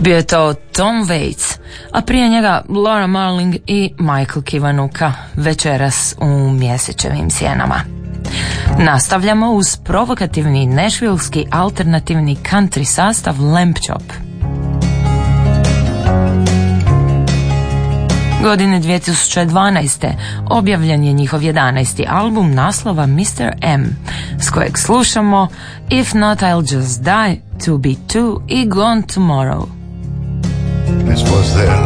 Bio je to Tom Waits, a prije njega Laura Marling i Michael Kiwanuka, večeras u Mjesečevim sjenama. Nastavljamo uz provokativni nešvilski alternativni country sastav Lamp Chop. Godine 2012. objavljen je njihov 11. album naslova Mr. M, s kojeg slušamo If Not I'll Just Die, To Be Two i Gone Tomorrow. This was their